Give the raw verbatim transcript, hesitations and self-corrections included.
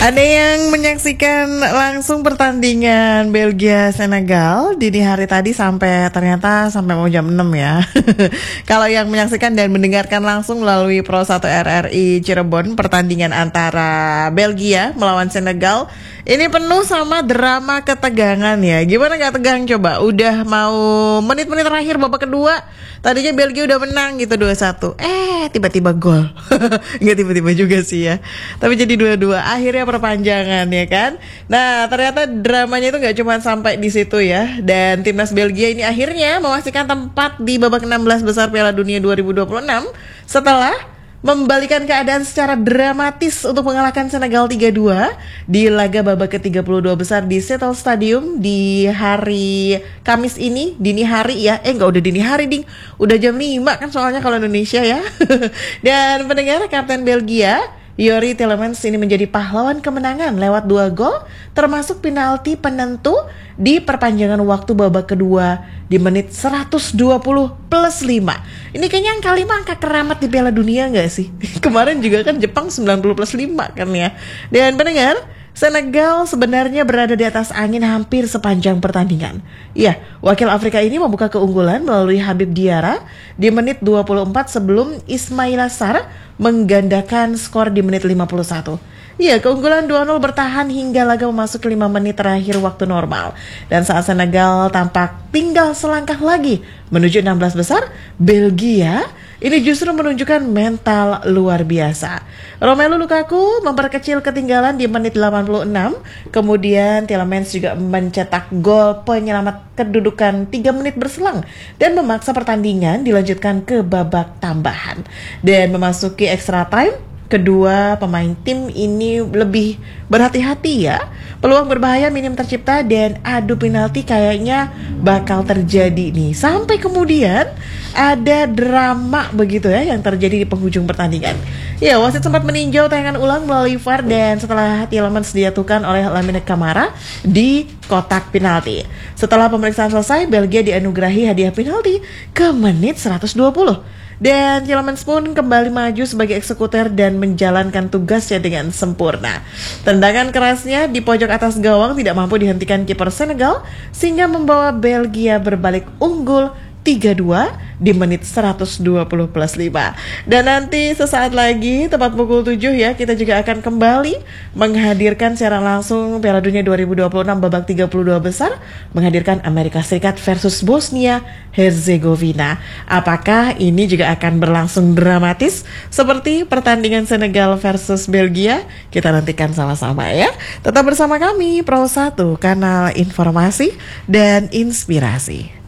Ada yang menyaksikan langsung pertandingan Belgia Senegal dini hari tadi sampai ternyata sampai mau jam enam ya. Kalau yang menyaksikan dan mendengarkan langsung melalui Pro satu R R I Cirebon pertandingan antara Belgia melawan Senegal, ini penuh sama drama ketegangan ya. Gimana gak tegang coba? Udah mau menit-menit terakhir babak kedua, tadinya Belgia udah menang gitu dua satu. Eh tiba-tiba gol. Nggak tiba-tiba juga sih ya, tapi jadi dua dua. Akhirnya perpanjangan ya kan. Nah ternyata dramanya itu nggak cuma sampai di situ ya. Dan timnas Belgia ini akhirnya memastikan tempat di babak enam belas besar Piala Dunia dua ribu dua puluh enam setelah membalikan keadaan secara dramatis untuk mengalahkan Senegal tiga dua di laga babak ke tiga puluh dua besar di Seattle Stadium di hari Kamis ini, dini hari ya. Eh enggak udah dini hari ding, udah jam lima kan soalnya kalau Indonesia ya. Dan pendengar, Kapten Belgia Yuri Tielemans ini menjadi pahlawan kemenangan lewat dua gol termasuk penalti penentu di perpanjangan waktu babak kedua di menit seratus dua puluh plus lima. Ini kayaknya angka lima angka keramat di Piala Dunia gak sih? Kemarin juga kan Jepang sembilan puluh plus lima kan ya. Dan pendengar, Senegal sebenarnya berada di atas angin hampir sepanjang pertandingan. Iya, wakil Afrika ini membuka keunggulan melalui Habib Diarra di menit dua puluh empat sebelum Ismaila Sarr menggandakan skor di menit lima puluh satu. Iya, keunggulan dua nol bertahan hingga laga memasuki lima menit terakhir waktu normal. Dan saat Senegal tampak tinggal selangkah lagi menuju enam belas besar, Belgia ini justru menunjukkan mental luar biasa. Romelu Lukaku memperkecil ketinggalan di menit delapan puluh enam. Kemudian Tielemans juga mencetak gol penyelamat kedudukan tiga menit berselang dan memaksa pertandingan dilanjutkan ke babak tambahan. Dan memasuki extra time, kedua pemain tim ini lebih berhati-hati ya. Peluang berbahaya minim tercipta dan adu penalti kayaknya bakal terjadi nih. Sampai kemudian ada drama begitu ya yang terjadi di penghujung pertandingan. Ya, wasit sempat meninjau tayangan ulang melalui V A R dan setelah Tielemans dijatuhkan oleh Lamine Camara di kotak penalti. Setelah pemeriksaan selesai, Belgia dianugerahi hadiah penalti ke menit seratus dua puluh. Dan Tielemans pun kembali maju sebagai eksekutor dan menjalankan tugasnya dengan sempurna. Tendangan kerasnya di pojok atas gawang tidak mampu dihentikan kiper Senegal sehingga membawa Belgia berbalik unggul tiga dua di menit seratus dua puluh plus lima. Dan nanti sesaat lagi tepat pukul tujuh ya, kita juga akan kembali menghadirkan secara langsung Piala Dunia dua ribu dua puluh enam babak tiga puluh dua besar, menghadirkan Amerika Serikat versus Bosnia Herzegovina. Apakah ini juga akan berlangsung dramatis seperti pertandingan Senegal versus Belgia? Kita nantikan sama-sama ya. Tetap bersama kami Pro satu, kanal informasi dan inspirasi.